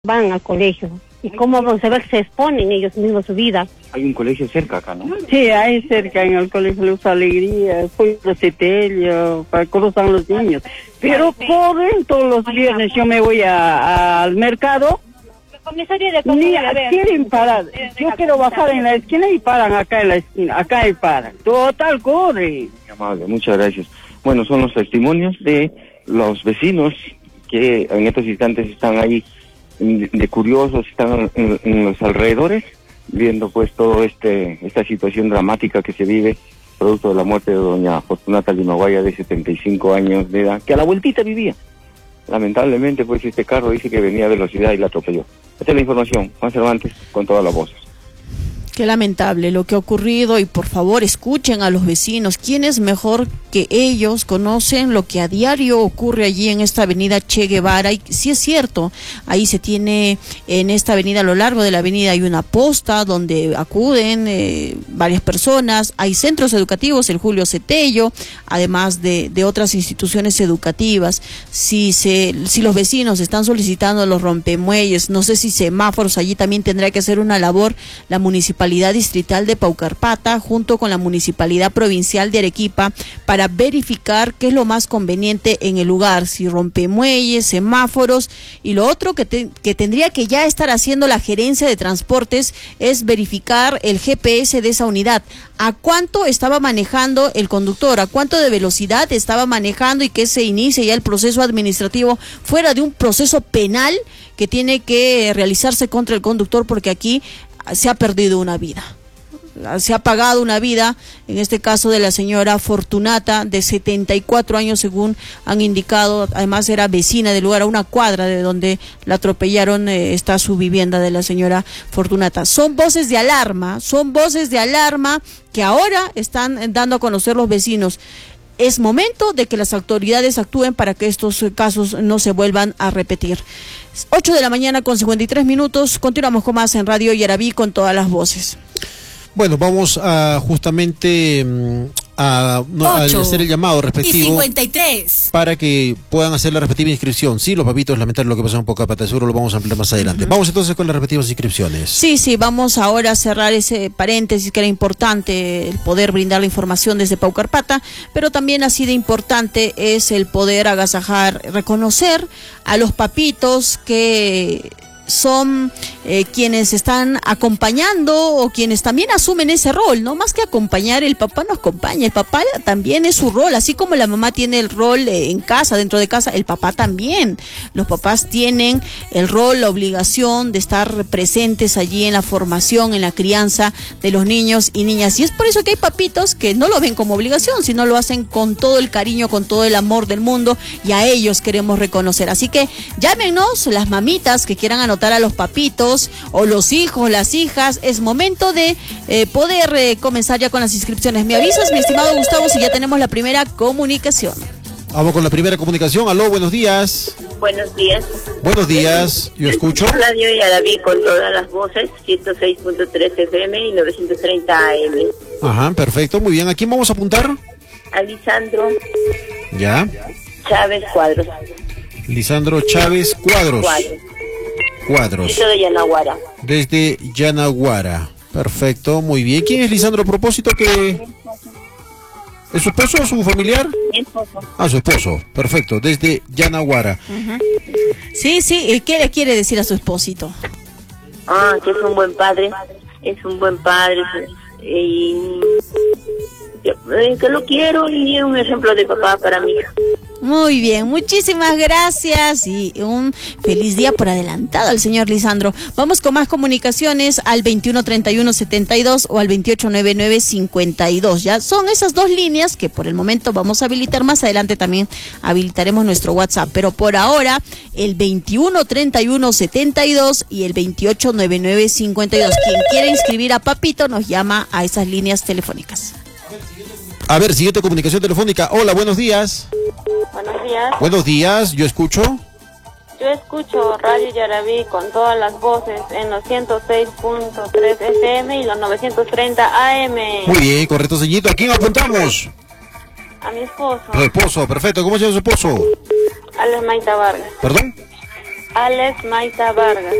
van al colegio. ¿Y cómo vamos a ver que se exponen ellos mismos su vida? Hay un colegio cerca acá, ¿no? Sí, hay cerca en el colegio Luz Alegría, fue de Cetelio, para cruzar los niños. Pero corren todos los viernes, yo me voy al mercado, ni quieren parar. Yo quiero bajar en la esquina y paran acá en la esquina, acá y paran. Total, corre. Amable, muchas gracias. Bueno, son los testimonios de los vecinos que en estos instantes están ahí de curiosos, están en los alrededores, viendo pues todo esta situación dramática que se vive, producto de la muerte de doña Fortunata Limaguaya, de 75 años de edad, que a la vueltita vivía. Lamentablemente, pues este carro dice que venía a velocidad y la atropelló. Esta es la información, Juan Cervantes, con todas las voces. Qué lamentable lo que ha ocurrido, y por favor escuchen a los vecinos. ¿Quién es mejor que ellos? Conocen lo que a diario ocurre allí en esta avenida Che Guevara, y sí es cierto, ahí se tiene en esta avenida, a lo largo de la avenida hay una posta donde acuden varias personas, hay centros educativos, el Julio Cetello, además de otras instituciones educativas. Si los vecinos están solicitando los rompemuelles, no sé si semáforos, allí también tendrá que hacer una labor la Municipalidad Distrital de Paucarpata junto con la Municipalidad Provincial de Arequipa para verificar qué es lo más conveniente en el lugar, si rompemuelles, semáforos. Y lo otro que tendría que ya estar haciendo la Gerencia de Transportes es verificar el GPS de esa unidad, a cuánto estaba manejando el conductor, a cuánto de velocidad estaba manejando, y que se inicie ya el proceso administrativo fuera de un proceso penal que tiene que realizarse contra el conductor, porque aquí se ha perdido una vida, se ha pagado una vida, en este caso de la señora Fortunata, de 74 años según han indicado. Además era vecina del lugar, a una cuadra de donde la atropellaron está su vivienda de la señora Fortunata. Son voces de alarma que ahora están dando a conocer los vecinos. Es momento de que las autoridades actúen para que estos casos no se vuelvan a repetir. 8 de la mañana con 53 minutos. Continuamos con más en Radio Yarabí con todas las voces. Bueno, vamos a justamente a hacer el llamado respectivo 53 para que puedan hacer la respectiva inscripción. Sí, los papitos, lamentable lo que pasó en Paucarpata, seguro lo vamos a ampliar más adelante. Vamos entonces con las respectivas inscripciones. Sí, vamos ahora a cerrar ese paréntesis que era importante, el poder brindar la información desde Paucarpata, pero también así de importante es el poder agasajar, reconocer a los papitos que son quienes están acompañando o quienes también asumen ese rol, ¿no? Más que acompañar, el papá no acompaña, el papá también es su rol, así como la mamá tiene el rol en casa, dentro de casa, el papá también. Los papás tienen el rol, la obligación de estar presentes allí en la formación, en la crianza de los niños y niñas, y es por eso que hay papitos que no lo ven como obligación, sino lo hacen con todo el cariño, con todo el amor del mundo, y a ellos queremos reconocer. Así que llámenos las mamitas que quieran anotar a los papitos, o los hijos, las hijas. Es momento de poder comenzar ya con las inscripciones. ¿Me avisas, mi estimado Gustavo, si ya tenemos la primera comunicación? Vamos con la primera comunicación. Aló, buenos días. Buenos días. Buenos días, yo escucho. Radio Yarabí con todas las voces, 106.3 FM y 930 AM. Ajá, perfecto, muy bien. ¿A quién vamos a apuntar? A Lisandro. Ya. Chávez Cuadros. Lisandro Chávez Cuadros. Cuadros. De Yanaguara. Desde Yanaguara. Perfecto, muy bien. ¿Quién es Lisandro a propósito? ¿Que es su esposo o su familiar? Mi esposo. Ah, su esposo. Perfecto, desde Yanaguara. Sí, ¿qué le quiere decir a su esposito? Que es un buen padre. Y que lo quiero, y es un ejemplo de papá para mi hija. Muy bien, muchísimas gracias y un feliz día por adelantado al señor Lisandro. Vamos con más comunicaciones al 213172 o al 289952. Ya son esas dos líneas que por el momento vamos a habilitar. Más adelante también habilitaremos nuestro WhatsApp, pero por ahora el 213172 y el 289952. Quien quiera inscribir a Papito nos llama a esas líneas telefónicas. A ver, siguiente comunicación telefónica. Hola, buenos días. Buenos días. Buenos días, yo escucho. Yo escucho Radio Yarabí con todas las voces en los 106.3 FM y los 930 AM. Muy bien, correcto, señorito. ¿A quién apuntamos? A mi esposo. Tu esposo, perfecto. ¿Cómo se llama su esposo? Alex Maita Vargas. ¿Perdón? Alex Maita Vargas.